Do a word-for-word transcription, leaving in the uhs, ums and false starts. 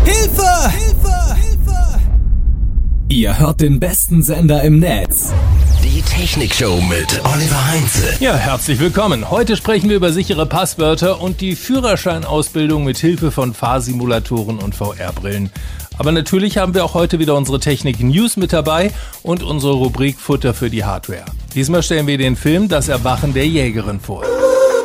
Hilfe! Hilfe! Hilfe! Ihr hört den besten Sender im Netz. Die Technikshow mit Oliver Heinze. Ja, herzlich willkommen. Heute sprechen wir über sichere Passwörter und die Führerscheinausbildung mit Hilfe von Fahrsimulatoren und V R-Brillen. Aber natürlich haben wir auch heute wieder unsere Technik-News mit dabei und unsere Rubrik Futter für die Hardware. Diesmal stellen wir den Film Das Erwachen der Jägerin vor.